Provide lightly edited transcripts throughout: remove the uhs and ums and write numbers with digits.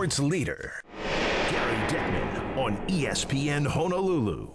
sports leader, Gary Deckman on ESPN Honolulu.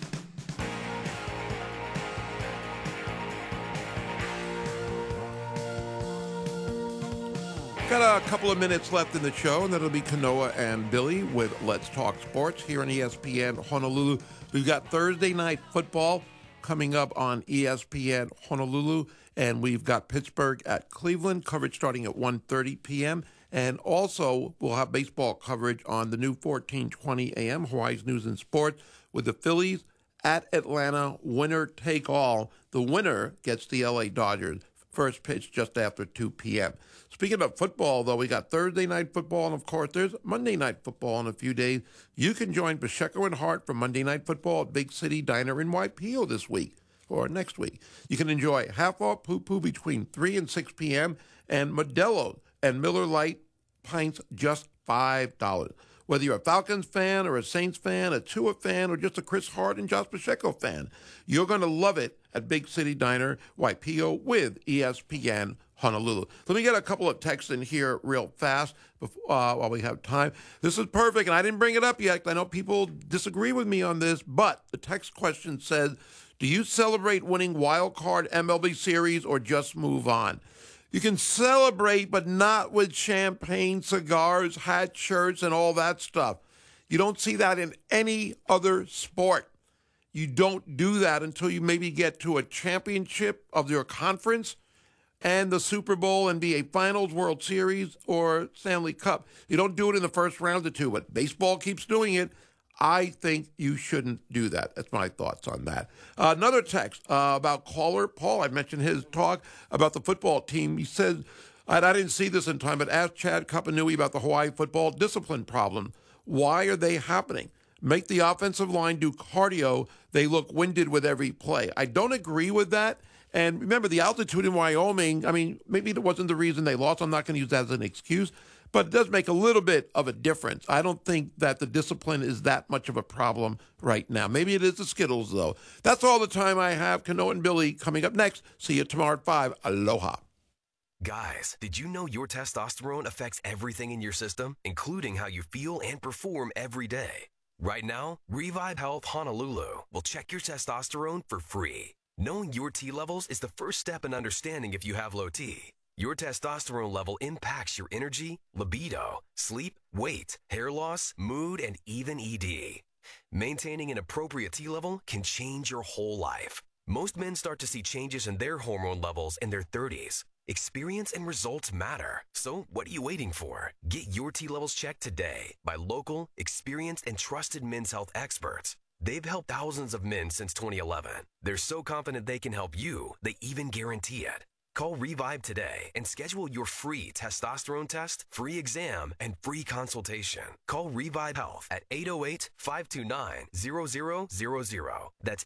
Got a couple of minutes left in the show, and that'll be Kanoa and Billy with Let's Talk Sports here on ESPN Honolulu. We've got Thursday night football coming up on ESPN Honolulu, and we've got Pittsburgh at Cleveland, coverage starting at 1:30 p.m., and also we'll have baseball coverage on the new 1420 a.m., Hawaii's News and Sports, with the Phillies at Atlanta, winner take all. The winner gets the L.A. Dodgers. First pitch just after 2 p.m. Speaking of football, though, we got Thursday night football, and, of course, there's Monday night football in a few days. You can join Pacheco and Hart for Monday night football at Big City Diner in Waipio this week or next week. You can enjoy half-off poo-poo between 3 and 6 p.m. and Modelo and Miller Lite pints just $5. Whether you're a Falcons fan or a Saints fan, a Tua fan, or just a Chris Hart and Josh Pacheco fan, you're going to love it at Big City Diner, Waipio, with ESPN Honolulu. Let me get a couple of texts in here real fast while we have time. This is perfect, and I didn't bring it up yet. I know people disagree with me on this, but the text question says, do you celebrate winning wild card MLB series or just move on? You can celebrate, but not with champagne, cigars, hat, shirts, and all that stuff. You don't see that in any other sport. You don't do that until you maybe get to a championship of your conference and the Super Bowl, NBA Finals, World Series, or Stanley Cup. You don't do it in the first round or two, but baseball keeps doing it. I think you shouldn't do that. That's my thoughts on that. Another text about caller Paul. I mentioned his talk about the football team. He said, I didn't see this in time, but asked Chad Kapanui about the Hawaii football discipline problem. Why are they happening? Make the offensive line do cardio. They look winded with every play. I don't agree with that. And remember, the altitude in Wyoming, I mean, maybe it wasn't the reason they lost. I'm not going to use that as an excuse. But it does make a little bit of a difference. I don't think that the discipline is that much of a problem right now. Maybe it is the Skittles, though. That's all the time I have. Kanoa and Billy coming up next. See you tomorrow at 5. Aloha. Guys, did you know your testosterone affects everything in your system, including how you feel and perform every day? Right now, Revive Health Honolulu will check your testosterone for free. Knowing your T levels is the first step in understanding if you have low T. Your testosterone level impacts your energy, libido, sleep, weight, hair loss, mood, and even ED. Maintaining an appropriate T level can change your whole life. Most men start to see changes in their hormone levels in their 30s. Experience and results matter. So what are you waiting for? Get your T levels checked today by local, experienced, and trusted men's health experts. They've helped thousands of men since 2011. They're so confident they can help you, they even guarantee it. Call Revive today and schedule your free testosterone test, free exam, and free consultation. Call Revive Health at 808-529-0000. That's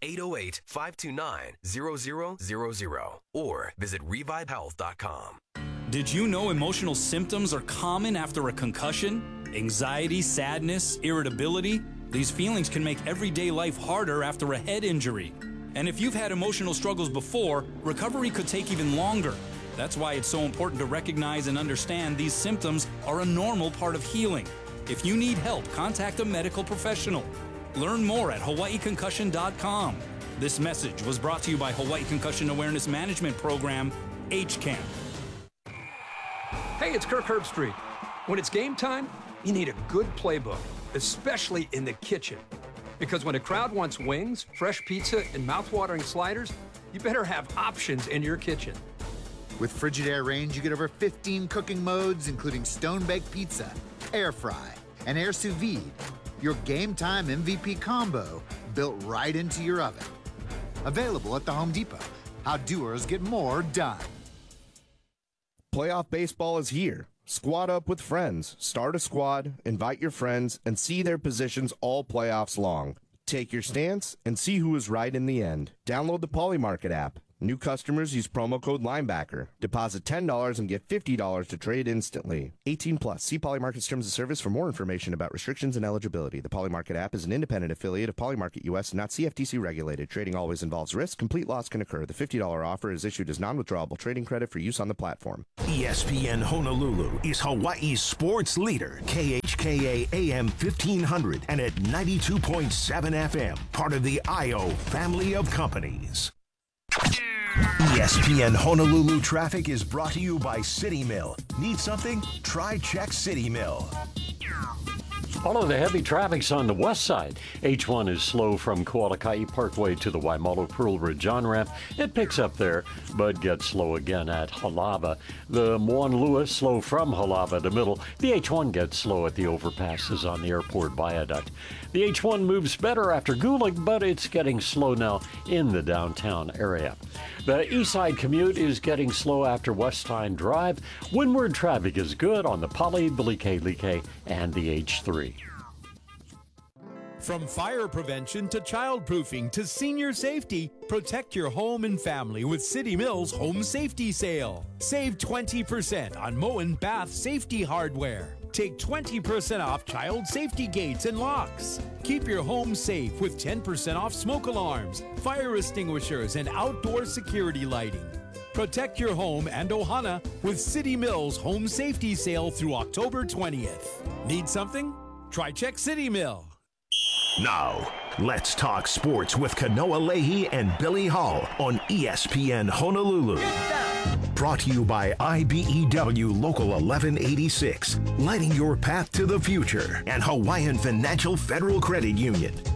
808-529-0000. Or visit revivehealth.com. Did you know emotional symptoms are common after a concussion? Anxiety, sadness, irritability? These feelings can make everyday life harder after a head injury. And if you've had emotional struggles before, recovery could take even longer. That's why it's so important to recognize and understand these symptoms are a normal part of healing. If you need help, contact a medical professional. Learn more at hawaiiconcussion.com. This message was brought to you by Hawaii Concussion Awareness Management Program, HCAM. Hey, it's Kirk Herbstreit. When it's game time, you need a good playbook, especially in the kitchen. Because when a crowd wants wings, fresh pizza, and mouth-watering sliders, you better have options in your kitchen. With Frigidaire range, you get over 15 cooking modes, including stone-baked pizza, air fry, and air sous vide. Your game-time MVP combo built right into your oven. Available at the Home Depot. How doers get more done. Playoff baseball is here. Squad up with friends, start a squad, invite your friends, and see their positions all playoffs long. Take your stance and see who is right in the end. Download the Polymarket app. New customers use promo code Linebacker. Deposit $10 and get $50 to trade instantly. 18 plus. See Polymarket's terms of service for more information about restrictions and eligibility. The Polymarket app is an independent affiliate of Polymarket US and not CFTC regulated. Trading always involves risk. Complete loss can occur. The $50 offer is issued as non-withdrawable trading credit for use on the platform. ESPN Honolulu is Hawaii's sports leader, KHK. KHKA AM 1500 and at 92.7 FM, part of the IO family of companies. ESPN Honolulu traffic is brought to you by City Mill. Need something? Try Check City Mill. All of the heavy traffic's on the west side. H1 is slow from Kualakai Parkway to the Waimalu Pearl Ridge on-ramp. It picks up there, but gets slow again at Halava. The Moanalua slow from Halava to Middle. The H1 gets slow at the overpasses on the airport viaduct. The H1 moves better after Gulig, but it's getting slow now in the downtown area. The east side commute is getting slow after Westine Drive. Windward traffic is good on the Pali, Bilike, and the H3. From fire prevention to childproofing to senior safety, protect your home and family with City Mill's Home Safety Sale. Save 20% on Moen Bath Safety Hardware. Take 20% off child safety gates and locks. Keep your home safe with 10% off smoke alarms, fire extinguishers, and outdoor security lighting. Protect your home and Ohana with City Mill's Home Safety Sale through October 20th. Need something? Try Check City Mill. Now, let's talk sports with Kanoa Leahy and Billy Hall on ESPN Honolulu. Brought to you by IBEW Local 1186, lighting your path to the future, and Hawaiian Financial Federal Credit Union.